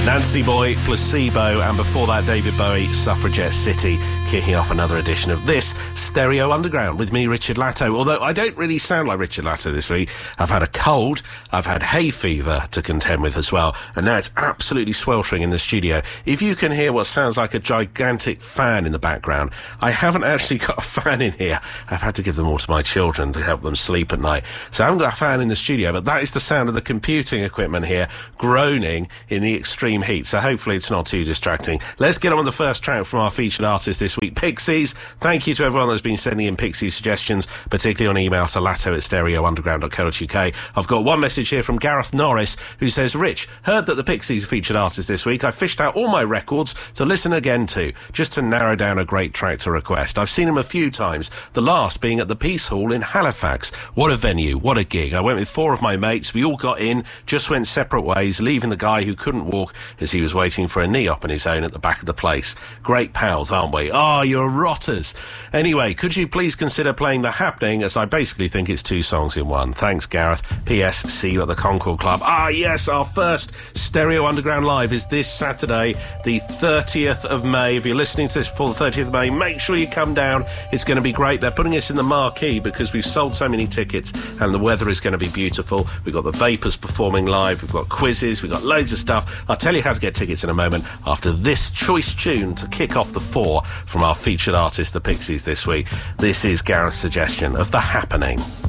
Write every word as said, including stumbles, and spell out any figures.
Nancy Boy, Placebo, and before that David Bowie, Suffragette City, kicking off another edition of this Stereo Underground with me, Richard Latto. Although I don't really sound like Richard Latto this week. I've had a cold, I've had hay fever to contend with as well, and now it's absolutely sweltering in the studio. If you can hear what sounds like a gigantic fan in the background, I haven't actually got a fan in here. I've had to give them all to my children to help them sleep at night. So I haven't got a fan in the studio, but that is the sound of the computing equipment here groaning in the extreme heat, so hopefully it's not too distracting. Let's get on with the first track from our featured artist this week, Pixies. Thank you to everyone that's been sending in Pixies suggestions, particularly on email to latto at stereo underground dot co dot uk. I've got one message here from Gareth Norris, who says, Rich, heard that the Pixies are featured artists this week. I fished out all my records to listen again to, just to narrow down a great track to request. I've seen them a few times, the last being at the Peace Hall in Halifax. What a venue, what a gig. I went with four of my mates, we all got in, just went separate ways, leaving the guy who couldn't walk as he was waiting for a knee-op on his own at the back of the place. Great pals, aren't we? Ah, oh, you're rotters. Anyway, could you please consider playing The Happening, as I basically think it's two songs in one. Thanks, Gareth. P S. See you at the Concord Club. Ah, yes, our first Stereo Underground Live is this Saturday, the thirtieth of May. If you're listening to this before the thirtieth of May, make sure you come down. It's going to be great. They're putting us in the marquee because we've sold so many tickets and the weather is going to be beautiful. We've got the Vapors performing live. We've got quizzes. We've got loads of stuff. I'll tell you how to get tickets in a moment after this choice tune to kick off the four from our featured artist, the Pixies, this week. This is Gareth's suggestion of The Happening.